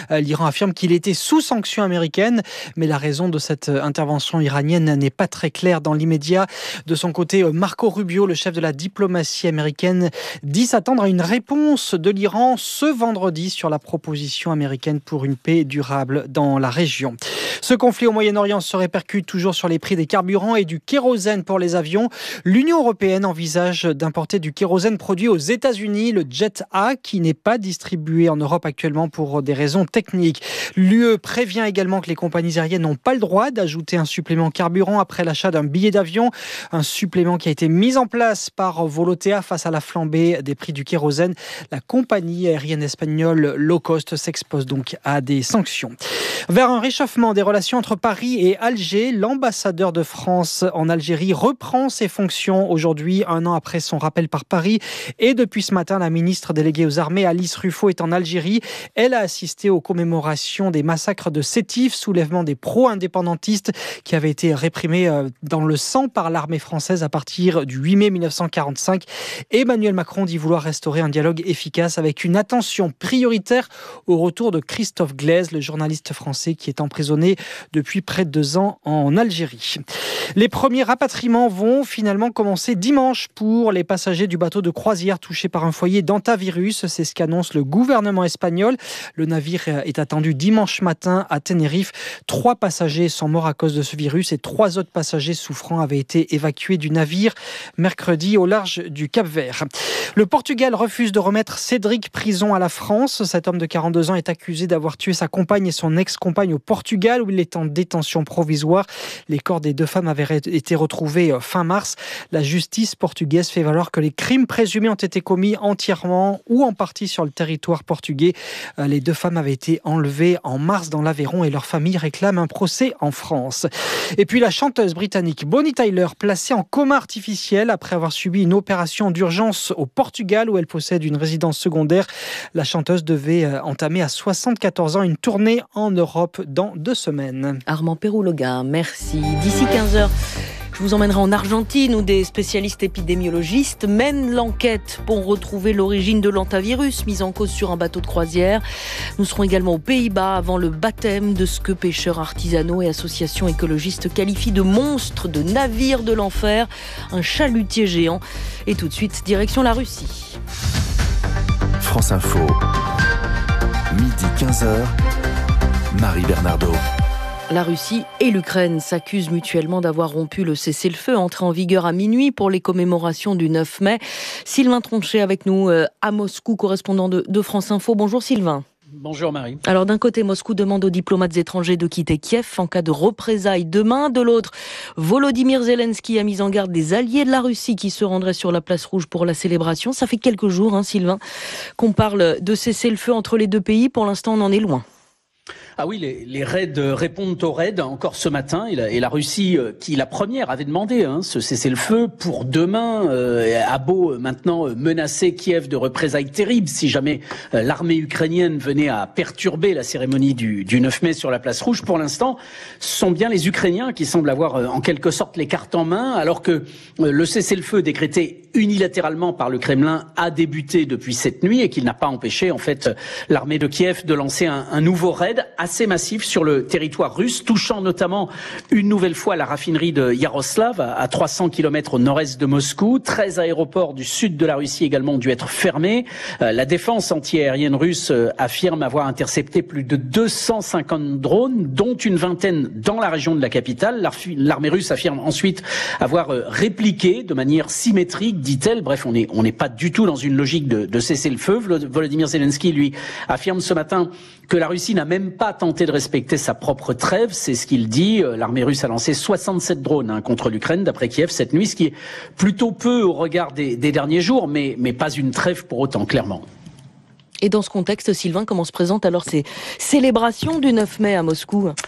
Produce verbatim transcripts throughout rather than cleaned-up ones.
L'Iran affirme qu'il était sous sanctions américaines, mais la raison de cette intervention iranienne n'est pas très claire dans l'immédiat. De son côté, Marco Rubio, le chef de la diplomatie américaine, dit s'attendre à une réponse de l'Iran ce vendredi sur la proposition américaine pour une paix durable dans la région. Ce conflit au Moyen-Orient se répercute toujours sur les prix des carburants et du kérosène pour les avions. L'Union européenne envisage d'importer du kérosène produit aux États-Unis, le Jet A, qui n'est pas distribué en Europe actuellement pour des raisons techniques. L'U E prévient également que les compagnies aériennes n'ont pas le droit d'ajouter un supplément carburant après l'achat d'un billet d'avion. Un supplément qui a été mis en place par Volotea face à la flambée des prix du kérosène. La compagnie aérienne espagnole low cost s'expose donc à des sanctions. Vers un réchauffement des relations entre Paris et Alger, l'ambassadeur de France en Algérie reprend ses fonctions aujourd'hui, un an après son rappel par Paris. Et depuis ce matin, la ministre déléguée aux armées, Alice Ruffo, est en Algérie. Elle a assisté aux commémorations des massacres de Sétif, soulèvement des pro-indépendantistes qui avaient été réprimés dans le sang par l'armée française à partir du huit mai mille neuf cent quarante-cinq. Emmanuel Macron dit vouloir restaurer un dialogue efficace avec une attention prioritaire au retour de Christophe Glaise, le journaliste français qui est emprisonné depuis près de deux ans en Algérie. Les premiers rapatriements vont finalement commencer dimanche pour les passagers du bateau de croisière touchés par un foyer d'hantavirus. C'est ce qu'annonce le gouvernement espagnol. Le navire est attendu dimanche matin à Tenerife. Trois passagers sont morts à cause de ce virus et trois autres passagers souffrants avaient été évacués du navire mercredi au large du Cap-Vert. Le Portugal refuse de remettre Cédric Prison à la France. Cet homme de quarante-deux ans est accusé d'avoir tué sa compagne et son ex-compagne au Portugal où il est en détention provisoire. Les corps des deux femmes avaient été retrouvés fin mars. La justice portugaise fait valoir que les crimes présumés ont été commis entièrement ou en partie sur le territoire portugais. Les deux femmes avaient été enlevées en mars dans l'Aveyron et leur famille réclame un procès en France. Et puis la chanteuse britannique Bonnie Tyler, placée en coma artificiel après avoir subi une opération d'urgence au Portugal où elle possède une résidence secondaire. La chanteuse devait entamer à soixante-quatorze ans une tournée en Europe dans deux semaines. Armand Péroulogin, merci. D'ici quinze heures, je vous emmènerai en Argentine où des spécialistes épidémiologistes mènent l'enquête pour retrouver l'origine de l'hantavirus mis en cause sur un bateau de croisière. Nous serons également aux Pays-Bas avant le baptême de ce que pêcheurs artisanaux et associations écologistes qualifient de monstre, de navire de l'enfer, un chalutier géant. Et tout de suite, direction la Russie. France Info, midi quinze heures, Marie Bernardo. La Russie et l'Ukraine s'accusent mutuellement d'avoir rompu le cessez-le-feu entré en vigueur à minuit pour les commémorations du neuf mai. Sylvain Tronchet avec nous à Moscou, correspondant de, de France Info. Bonjour Sylvain. Bonjour Marie. Alors d'un côté, Moscou demande aux diplomates étrangers de quitter Kiev en cas de représailles demain. De l'autre, Volodymyr Zelensky a mis en garde les alliés de la Russie qui se rendraient sur la place rouge pour la célébration. Ça fait quelques jours, hein, Sylvain, qu'on parle de cessez-le-feu entre les deux pays. Pour l'instant, on en est loin. Ah oui, les, les raids répondent aux raids encore ce matin et la, et la Russie, euh, qui la première avait demandé hein, ce cessez-le-feu pour demain, euh, a beau euh, maintenant menacer Kiev de représailles terribles si jamais euh, l'armée ukrainienne venait à perturber la cérémonie du, du neuf mai sur la place rouge. Pour l'instant, ce sont bien les Ukrainiens qui semblent avoir euh, en quelque sorte les cartes en main, alors que euh, le cessez-le-feu décrété unilatéralement par le Kremlin a débuté depuis cette nuit et qu'il n'a pas empêché en fait l'armée de Kiev de lancer un, un nouveau raid assez massif sur le territoire russe, touchant notamment une nouvelle fois la raffinerie de Yaroslav à trois cents kilomètres au nord-est de Moscou. treize aéroports du sud de la Russie également ont dû être fermés. Euh, la défense antiaérienne russe euh, affirme avoir intercepté plus de deux cent cinquante drones, dont une vingtaine dans la région de la capitale. L'armée russe affirme ensuite avoir euh, répliqué de manière symétrique, dit-elle. Bref, on n'est on n'est pas du tout dans une logique de, de cesser le feu. Volodymyr Zelensky, lui, affirme ce matin que la Russie n'a même pas tenté de respecter sa propre trêve. C'est ce qu'il dit. L'armée russe a lancé soixante-sept drones hein, contre l'Ukraine, d'après Kiev, cette nuit, ce qui est plutôt peu au regard des, des derniers jours, mais, mais pas une trêve pour autant, clairement. Et dans ce contexte, Sylvain, comment se présentent alors ces célébrations du neuf mai à Moscou ?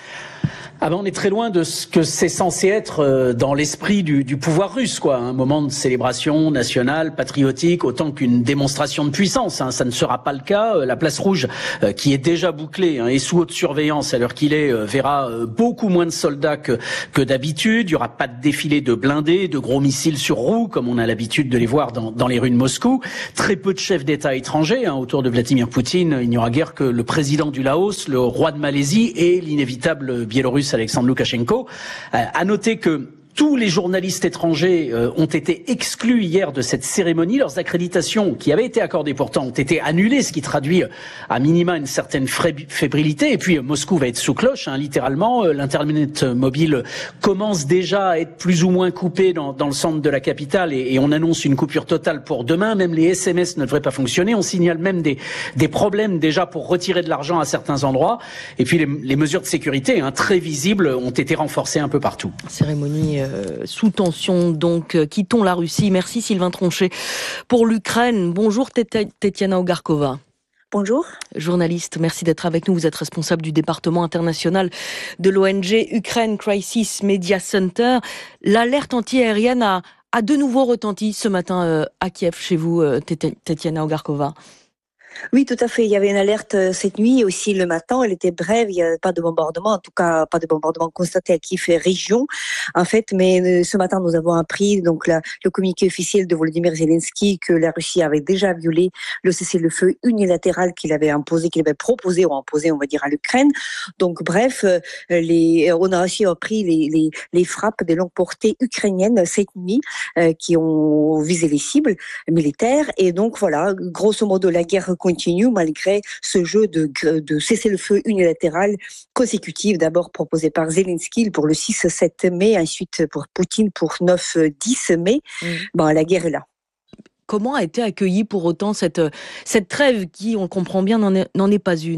Ah ben on est très loin de ce que c'est censé être dans l'esprit du, du pouvoir russe, quoi. Un moment de célébration nationale, patriotique, autant qu'une démonstration de puissance. Hein. Ça ne sera pas le cas. La place rouge, qui est déjà bouclée hein, et sous haute surveillance à l'heure qu'il est, verra beaucoup moins de soldats que, que d'habitude. Il n'y aura pas de défilé de blindés, de gros missiles sur roues, comme on a l'habitude de les voir dans, dans les rues de Moscou. Très peu de chefs d'État étrangers hein, autour de Vladimir Poutine. Il n'y aura guère que le président du Laos, le roi de Malaisie et l'inévitable Biélorusse Alexandre Loukachenko. Euh, à noter que tous les journalistes étrangers euh, ont été exclus hier de cette cérémonie. Leurs accréditations, qui avaient été accordées pourtant, ont été annulées, ce qui traduit euh, à minima une certaine fébrilité. Et puis euh, Moscou va être sous cloche, hein, littéralement. Euh, L'internet mobile commence déjà à être plus ou moins coupé dans, dans le centre de la capitale et, et on annonce une coupure totale pour demain. Même les S M S ne devraient pas fonctionner. On signale même des, des problèmes déjà pour retirer de l'argent à certains endroits. Et puis les, les mesures de sécurité, hein, très visibles, ont été renforcées un peu partout. Cérémonie euh, sous tension, donc euh, quittons la Russie. Merci Sylvain Tronchet pour l'Ukraine. Bonjour Tetiana Ogarkova. Bonjour. Journaliste, merci d'être avec nous. Vous êtes responsable du département international de l'O N G Ukraine Crisis Media Center. L'alerte antiaérienne a, a de nouveau retenti ce matin euh, à Kiev, chez vous, euh, Tetiana Ogarkova. Oui, tout à fait. Il y avait une alerte cette nuit et aussi le matin. Elle était brève. Il n'y avait pas de bombardement. En tout cas, pas de bombardement constaté à Kiev et région. En fait, mais ce matin, nous avons appris, donc, la, le communiqué officiel de Volodymyr Zelensky que la Russie avait déjà violé le cessez-le-feu unilatéral qu'il avait imposé, qu'il avait proposé ou imposé, on va dire, à l'Ukraine. Donc, bref, les, on a aussi appris les, les, les frappes de longue portée ukrainiennes cette nuit, euh, qui ont visé les cibles militaires. Et donc, voilà, grosso modo, la guerre continue malgré ce jeu de, de cessez-le-feu unilatéral consécutif, d'abord proposé par Zelensky pour le six sept mai, ensuite pour Poutine pour neuf dix mai. Mmh. Bon, la guerre est là. Comment a été accueillie pour autant cette, cette trêve qui, on comprend bien, n'en est, n'en est pas une ?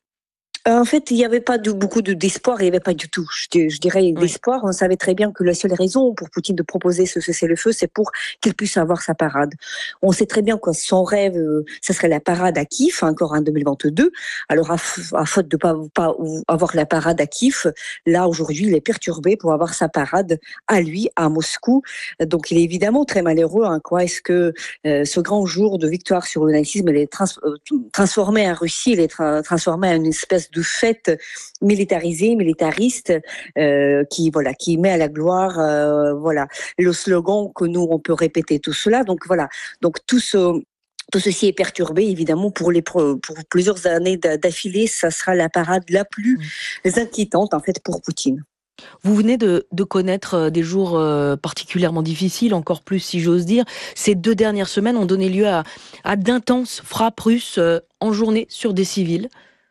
En fait, il n'y avait pas de, beaucoup de, d'espoir, il n'y avait pas du tout, je, je dirais, oui. d'espoir. On savait très bien que la seule raison pour Poutine de proposer ce cessez-le-feu, c'est pour qu'il puisse avoir sa parade. On sait très bien que son rêve, ce serait la parade à Kiev, encore en deux mille vingt-deux. Alors, à, à faute de pas, pas avoir la parade à Kiev, là, aujourd'hui, il est perturbé pour avoir sa parade à lui, à Moscou. Donc, il est évidemment très malheureux. Hein, quoi. Est-ce que euh, ce grand jour de victoire sur le nazisme, il est trans, euh, transformé en Russie, il est tra- transformé en une espèce de fête militarisée, militariste, euh, qui voilà, qui met à la gloire, euh, voilà, le slogan que nous on peut répéter tout cela. Donc voilà, donc tout ce Tout ceci est perturbé, évidemment, pour les pour plusieurs années d'affilée. Ça sera la parade la plus inquiétante en fait pour Poutine. Vous venez de, de connaître des jours particulièrement difficiles, encore plus si j'ose dire. Ces deux dernières semaines ont donné lieu à, à d'intenses frappes russes en journée sur des civils.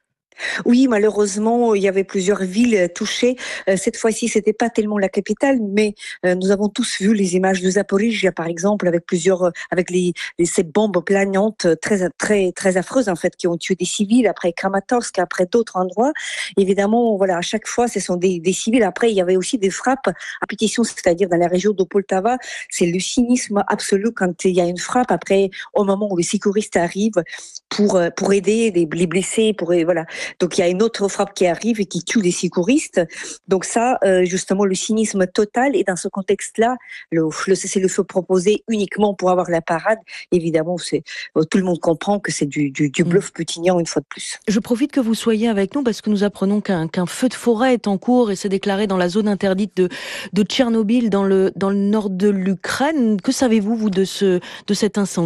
Oui, malheureusement, il y avait plusieurs villes touchées. Cette fois-ci, c'était pas tellement la capitale, mais nous avons tous vu les images de Zaporijia, par exemple, avec plusieurs, avec les, les ces bombes planantes très, très, très affreuses en fait, qui ont tué des civils. Après Kramatorsk, après d'autres endroits. Évidemment, voilà, à chaque fois, ce sont des, des civils. Après, il y avait aussi des frappes à répétition, c'est-à-dire dans la région de Poltava. C'est le cynisme absolu quand il y a une frappe. Après, au moment où les sécuristes arrivent pour pour aider les, les blessés, pour voilà. Donc, il y a une autre frappe qui arrive et qui tue les secouristes. Donc ça, euh, justement, le cynisme total. Et dans ce contexte-là, le, le cessez-le-feu proposé uniquement pour avoir la parade, évidemment, c'est, tout le monde comprend que c'est du, du, du bluff putinien une fois de plus. Je profite que vous soyez avec nous parce que nous apprenons qu'un, qu'un feu de forêt est en cours et s'est déclaré dans la zone interdite de, de Tchernobyl, dans le, dans le nord de l'Ukraine. Que savez-vous, vous, de, ce, de cet incendie ?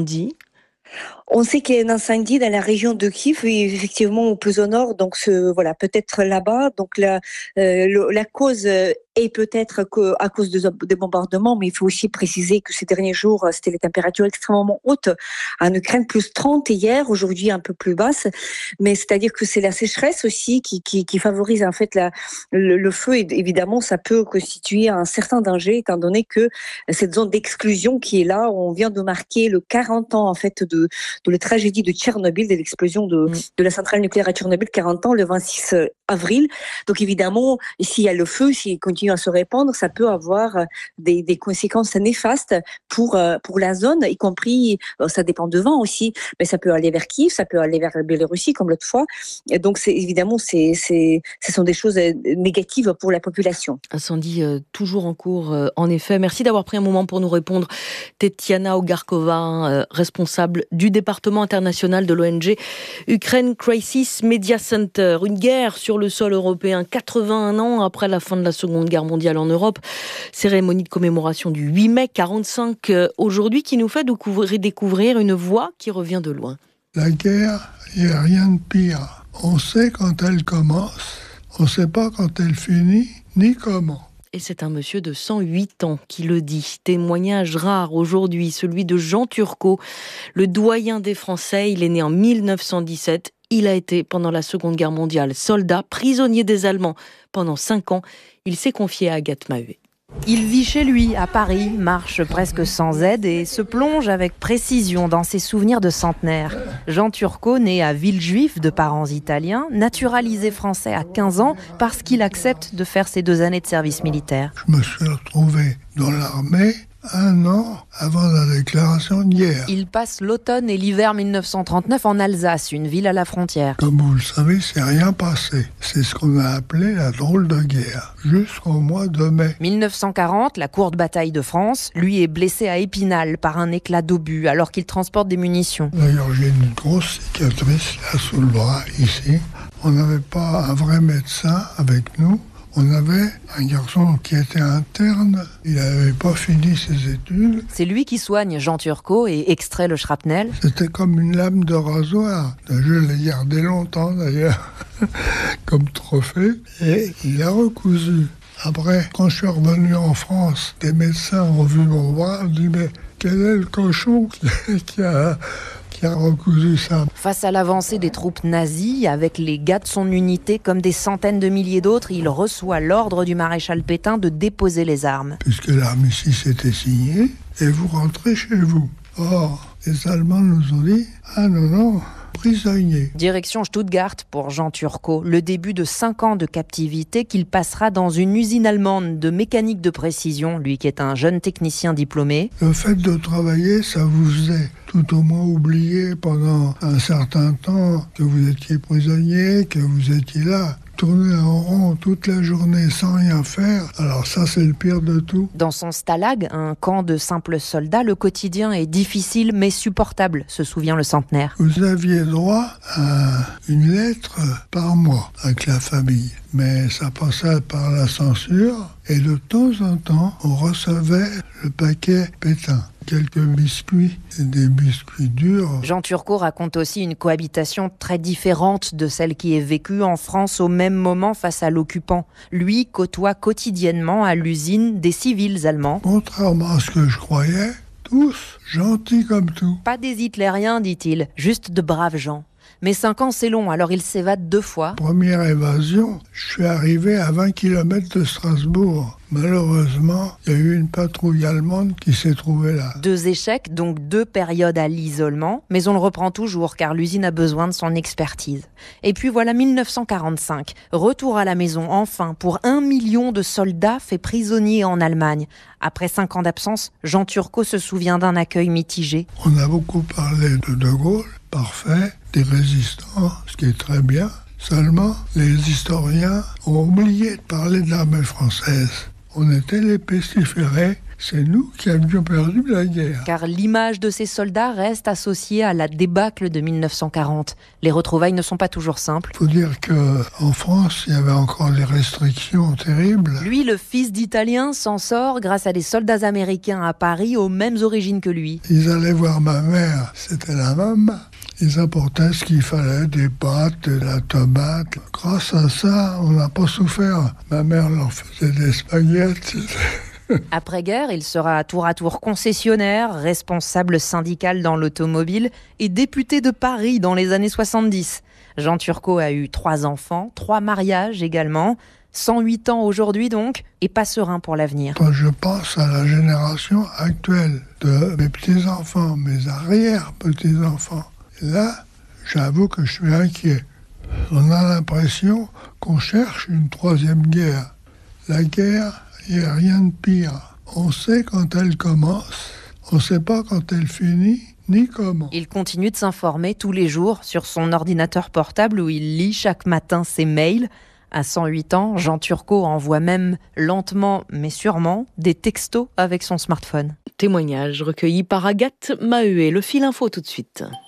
On sait qu'il y a un incendie dans la région de Kiev, effectivement, plus au nord, donc ce, voilà, peut-être là-bas. Donc la, euh, le, la cause est peut-être à cause de, de bombardements, mais il faut aussi préciser que ces derniers jours, c'était les températures extrêmement hautes en Ukraine, plus trente hier, aujourd'hui un peu plus basse. Mais c'est-à-dire que c'est la sécheresse aussi qui, qui, qui favorise en fait la, le, le feu. Et évidemment, ça peut constituer un certain danger, étant donné que cette zone d'exclusion qui est là, on vient de marquer le quarante ans en fait de de la tragédie de Tchernobyl, de l'explosion de, de la centrale nucléaire à Tchernobyl, quarante ans, le vingt-six avril. Donc évidemment, s'il y a le feu, s'il continue à se répandre, ça peut avoir des, des conséquences néfastes pour pour la zone, y compris, ça dépend de vent aussi, mais ça peut aller vers Kiev, ça peut aller vers la Biélorussie comme l'autre fois. Et donc c'est évidemment c'est c'est ce sont des choses négatives pour la population. Incendie euh, toujours en cours, euh, en effet. Merci d'avoir pris un moment pour nous répondre. Tetiana Ogarkova, euh, responsable du département international de l'O N G Ukraine Crisis Media Center. Une guerre sur le sol européen, quatre-vingt-un ans après la fin de la Seconde Guerre mondiale en Europe. Cérémonie de commémoration du huit mai quarante-cinq euh, aujourd'hui qui nous fait découvrir, découvrir une voix qui revient de loin. La guerre, il n'y a rien de pire. On sait quand elle commence, on ne sait pas quand elle finit, ni comment. Et c'est un monsieur de cent huit ans qui le dit. Témoignage rare aujourd'hui, celui de Jean Turcot, le doyen des Français. Il est né en mille neuf cent dix-sept. Il a été, pendant la Seconde Guerre mondiale, soldat, prisonnier des Allemands pendant cinq ans. Il s'est confié à Agathe Maheuet. Il vit chez lui, à Paris, marche presque sans aide et se plonge avec précision dans ses souvenirs de centenaire. Jean Turcot, né à Villejuif de parents italiens, naturalisé français à quinze ans parce qu'il accepte de faire ses deux années de service militaire. Je me suis retrouvé dans l'armée un an avant la déclaration de guerre. Il passe l'automne et l'hiver mille neuf cent trente-neuf en Alsace, une ville à la frontière. Comme vous le savez, c'est rien passé. C'est ce qu'on a appelé la drôle de guerre, jusqu'au mois de mai. mille neuf cent quarante, la courte bataille de France, lui est blessé à Épinal par un éclat d'obus alors qu'il transporte des munitions. D'ailleurs, j'ai une grosse cicatrice là sous le bras, ici. On n'avait pas un vrai médecin avec nous. On avait un garçon qui était interne, il n'avait pas fini ses études. C'est lui qui soigne Jean Turcot et extrait le shrapnel. C'était comme une lame de rasoir. Je l'ai gardé longtemps d'ailleurs, comme trophée. Et il a recousu. Après, quand je suis revenu en France, des médecins ont vu mon bras, ont dit « Mais quel est le cochon qui a... » qui a recousu ça. Face à l'avancée des troupes nazies, avec les gars de son unité comme des centaines de milliers d'autres, il reçoit l'ordre du maréchal Pétain de déposer les armes. Puisque l'armistice était signé, et vous rentrez chez vous. Or, les Allemands nous ont dit « Ah non, non !» prisonnier. Direction Stuttgart pour Jean Turcot, le début de cinq ans de captivité qu'il passera dans une usine allemande de mécanique de précision, lui qui est un jeune technicien diplômé. Le fait de travailler, ça vous faisait tout au moins oublier pendant un certain temps que vous étiez prisonnier, que vous étiez là. Tourner en rond toute la journée sans rien faire, alors ça c'est le pire de tout. Dans son stalag, un camp de simples soldats, le quotidien est difficile mais supportable, se souvient le centenaire. Vous aviez droit à une lettre par mois avec la famille, mais ça passait par la censure et de temps en temps on recevait le paquet Pétain. Quelques biscuits, des biscuits durs. Jean Turcot raconte aussi une cohabitation très différente de celle qui est vécue en France au même moment face à l'occupant. Lui côtoie quotidiennement à l'usine des civils allemands. Contrairement à ce que je croyais, tous gentils comme tout. Pas des hitlériens, dit-il, juste de braves gens. Mais cinq ans, c'est long, alors il s'évade deux fois. Première évasion, je suis arrivé à vingt kilomètres de Strasbourg. Malheureusement, il y a eu une patrouille allemande qui s'est trouvée là. Deux échecs, donc deux périodes à l'isolement, mais on le reprend toujours car l'usine a besoin de son expertise. Et puis voilà mille neuf cent quarante-cinq, retour à la maison enfin pour un million de soldats faits prisonniers en Allemagne. Après cinq ans d'absence, Jean Turcot se souvient d'un accueil mitigé. On a beaucoup parlé de De Gaulle, parfait, des résistants, ce qui est très bien. Seulement, les historiens ont oublié de parler de l'armée française. On était les pestiférés, c'est nous qui avions perdu la guerre. Car l'image de ces soldats reste associée à la débâcle de mille neuf cent quarante. Les retrouvailles ne sont pas toujours simples. Il faut dire qu'en France, il y avait encore des restrictions terribles. Lui, le fils d'Italien, s'en sort grâce à des soldats américains à Paris aux mêmes origines que lui. Ils allaient voir ma mère, c'était la même. Ils apportaient ce qu'il fallait, des pâtes, de la tomate. Grâce à ça, on n'a pas souffert. Ma mère leur faisait des spaghettis. Après-guerre, il sera tour à tour concessionnaire, responsable syndical dans l'automobile et député de Paris dans les années soixante-dix. Jean Turcot a eu trois enfants, trois mariages également. cent huit ans aujourd'hui donc, et pas serein pour l'avenir. Quand je pense à la génération actuelle de mes petits-enfants, mes arrière-petits-enfants, là, j'avoue que je suis inquiet. On a l'impression qu'on cherche une troisième guerre. La guerre, il n'y a rien de pire. On sait quand elle commence, on ne sait pas quand elle finit, ni comment. Il continue de s'informer tous les jours sur son ordinateur portable où il lit chaque matin ses mails. À cent huit ans, Jean Turcot envoie même lentement mais sûrement des textos avec son smartphone. Témoignage recueilli par Agathe Maheuet. Le fil info tout de suite.